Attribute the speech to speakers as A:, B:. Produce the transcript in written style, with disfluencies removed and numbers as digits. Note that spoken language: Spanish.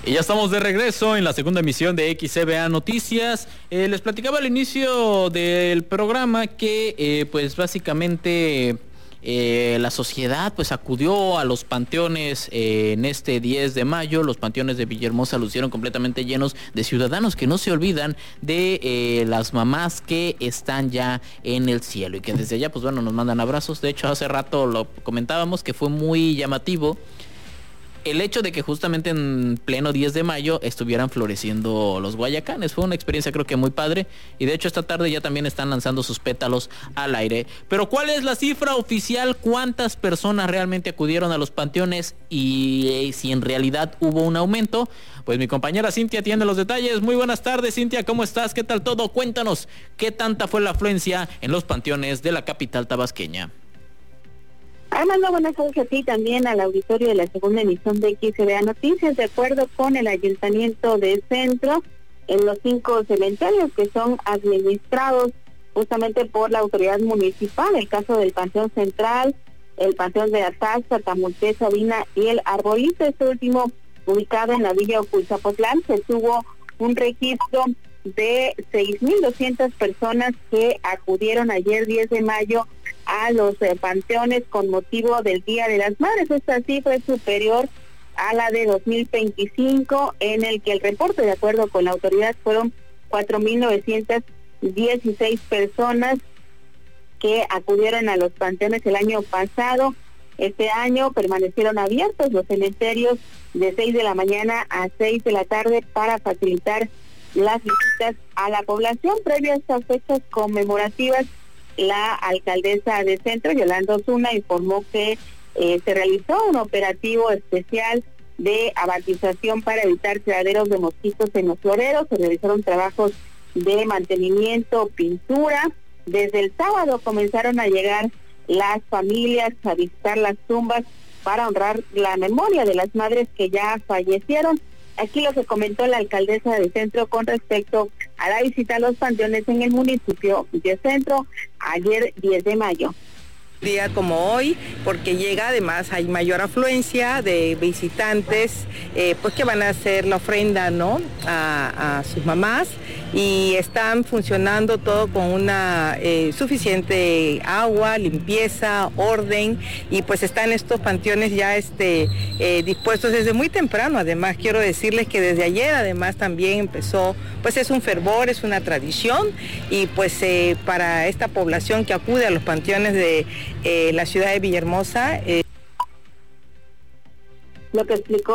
A: Y ya estamos de regreso en la segunda emisión de XCBA Noticias. Les platicaba al inicio del programa que pues básicamente la sociedad pues acudió a los panteones en este 10 de mayo. Los panteones de Villahermosa lucieron completamente llenos de ciudadanos que no se olvidan de las mamás que están ya en el cielo y que desde allá pues bueno nos mandan abrazos. De hecho hace rato lo comentábamos que fue muy llamativo el hecho de que justamente en pleno 10 de mayo estuvieran floreciendo los guayacanes. Fue una experiencia creo que muy padre y de hecho esta tarde ya también están lanzando sus pétalos al aire. Pero ¿cuál es la cifra oficial? ¿Cuántas personas realmente acudieron a los panteones y si en realidad hubo un aumento? Pues mi compañera Cintia tiene los detalles. Muy buenas tardes, Cintia, ¿cómo estás? ¿Qué tal todo? Cuéntanos, ¿qué tanta fue la afluencia en los panteones de la capital tabasqueña?
B: Armando, buenas tardes a ti, también al auditorio de la segunda emisión de XCBA Noticias. De acuerdo con el Ayuntamiento de Centro, en los 5 cementerios que son administrados justamente por la autoridad municipal, el caso del Panteón Central, el Panteón de Ataxpa, Tamulté, Sabina y el Arbolito, este último ubicado en la Villa Oculzapotlán, se tuvo un registro de 6,200 personas que acudieron ayer 10 de mayo a los panteones con motivo del Día de las Madres. Esta cifra es superior a la de 2025, en el que el reporte, de acuerdo con la autoridad, fueron 4,916 personas que acudieron a los panteones el año pasado. Este año permanecieron abiertos los cementerios de 6 de la mañana a 6 de la tarde para facilitar las visitas a la población. Previo a estas fechas conmemorativas, la alcaldesa de Centro, Yolanda Osuna, informó que se realizó un operativo especial de abatización para evitar criaderos de mosquitos en los floreros. Se realizaron trabajos de mantenimiento, pintura. Desde el sábado comenzaron a llegar las familias a visitar las tumbas para honrar la memoria de las madres que ya fallecieron. Aquí lo que comentó la alcaldesa de Centro con respecto a la visita a los panteones en el municipio de Centro ayer 10 de mayo.
C: Día como hoy, porque llega además, hay mayor afluencia de visitantes, pues que van a hacer la ofrenda, ¿no?, a sus mamás, y están funcionando todo con una suficiente agua, limpieza, orden, y pues están estos panteones ya dispuestos desde muy temprano. Además quiero decirles que desde ayer además también empezó, pues es un fervor, es una tradición, y pues para esta población que acude a los panteones de la ciudad de Villahermosa.
B: Lo que explicó